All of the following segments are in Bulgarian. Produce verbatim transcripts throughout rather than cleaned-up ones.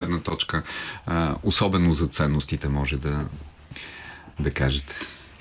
гледна точка, а, особено за ценностите, може да, да кажете?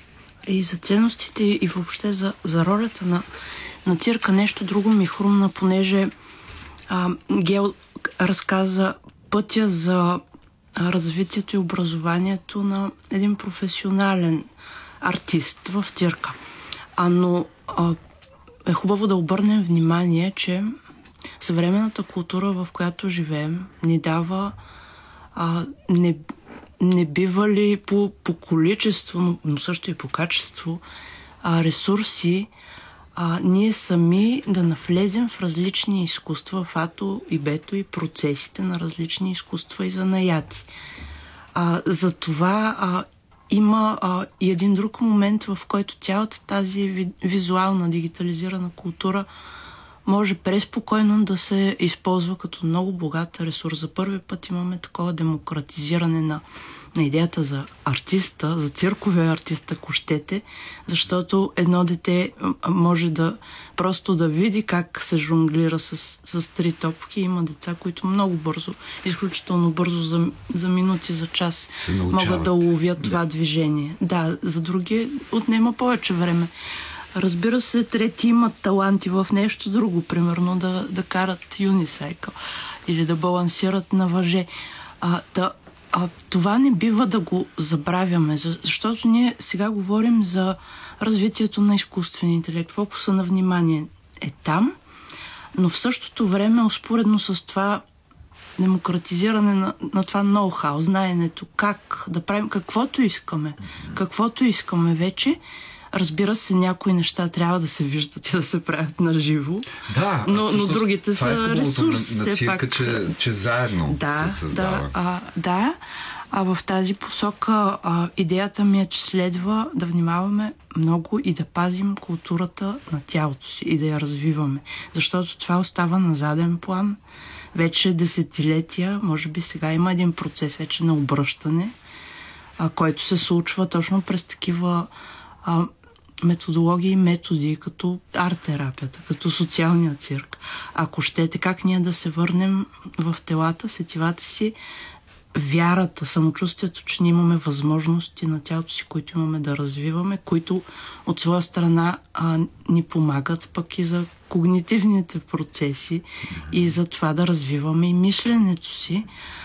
И за ценностите, и въобще за, за ролята на, на цирка нещо друго ми хрумна, понеже а, Гео разказа пътя за развитието и образованието на един професионален артист в цирка. А, но а, е хубаво да обърнем внимание, че съвременната култура, в която живеем, ни дава а, не, не бива ли по, по количество, но също и по качество а, ресурси, а, ние сами да навлезем в различни изкуства, в ато и бето и процесите на различни изкуства и занаяти. А, за това а, има а, и един друг момент, в който цялата тази ви, визуална, дигитализирана култура може преспокойно да се използва като много богат ресурс. За първи път имаме такова демократизиране на, на идеята за артиста, за цирковия артист, ако щете, защото едно дете може да просто да види как се жонглира с, с три топки. Има деца, които много бързо, изключително бързо, за, за минути, за час могат да уловят да. това движение. Да, за други отнема повече време. Разбира се, трети имат таланти в нещо друго, примерно да, да карат юнисайкъл или да балансират на въже. А, да, а, това не бива да го забравяме, защото ние сега говорим за развитието на изкуствения интелект. Фокуса на внимание е там, но в същото време, успоредно с това демократизиране на, на това ноу-хау, знаенето как да правим каквото искаме, каквото искаме вече. Разбира се, някои неща трябва да се виждат и да се правят на живо, да, но, но другите са е ресурс. На, на цирка, пак, че, че заедно да, се създава. Да, а, да, а в тази посока а, идеята ми е, че следва да внимаваме много и да пазим културата на тялото си и да я развиваме, защото това остава на заден план вече десетилетия. Може би сега има един процес вече на обръщане, а, който се случва точно през такива а, методологии и методи, като арт-терапията, като социалния цирк. Ако щете, как ние да се върнем в телата, сетивата си, вярата, самочувствието, че ние имаме възможности на тялото си, които имаме да развиваме, които от своя страна а, ни помагат пък и за когнитивните процеси и за това да развиваме и мисленето си.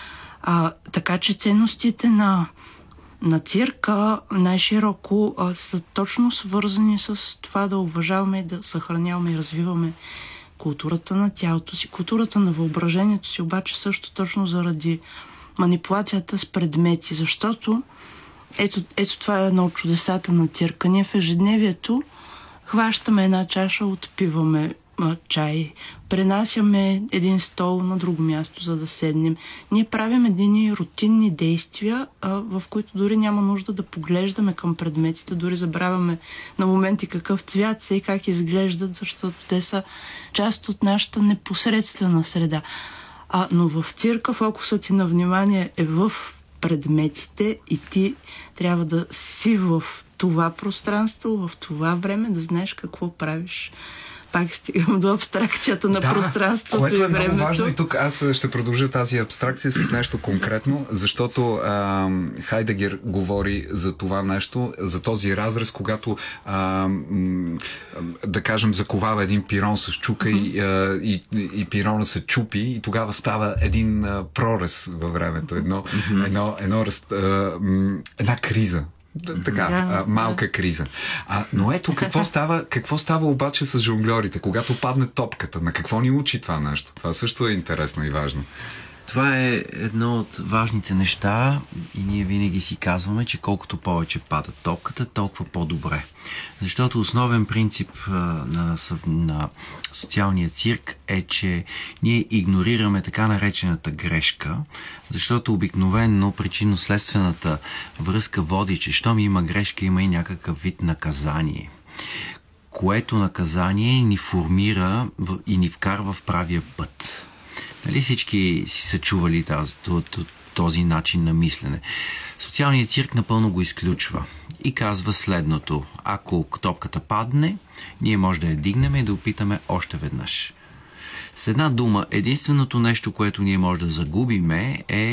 А, така че ценностите на на цирка най-широко а, са точно свързани с това да уважаваме и да съхраняваме и развиваме културата на тялото си, културата на въображението си, обаче също точно заради манипулацията с предмети, защото ето, ето това е едно от чудесата на цирка. Ние в ежедневието хващаме една чаша, отпиваме а, чай, пренасяме един стол на друго място, за да седнем. Ние правим едни рутинни действия, а, в които дори няма нужда да поглеждаме към предметите, дори забравяме на моменти какъв цвят са и как изглеждат, защото те са част от нашата непосредствена среда. А, но в цирка фокусът ти на внимание е в предметите и ти трябва да си в това пространство, в това време, да знаеш какво правиш. Пак стигам до абстракцията на да, пространството което и е времето. много важно и тук аз ще продължа тази абстракция с нещо конкретно, защото а, Хайдегер говори за това нещо, за този разрез, когато а, м, да кажем заковава един пирон с чука mm-hmm. и, и, и пирона се чупи и тогава става един а, прорез във времето, едно, mm-hmm. едно, едно, едно а, м, една криза. Така, да, малка да. криза. А, но ето, какво става, какво става обаче с жонглерите, когато падне топката? На какво ни учи това нещо? Това също е интересно и важно. Това е едно от важните неща и ние винаги си казваме, че колкото повече пада топката, толкова по-добре. Защото основен принцип а, на, на социалния цирк е, че ние игнорираме така наречената грешка, защото обикновено причинно-следствената връзка води, че щом има грешка, има и някакъв вид наказание, което наказание ни формира и ни вкарва в правия път. Нали всички си са чували тази, този начин на мислене? Социалният цирк напълно го изключва и казва следното: ако топката падне, ние може да я дигнем и да опитаме още веднъж. С една дума, единственото нещо, което ние може да загубиме, е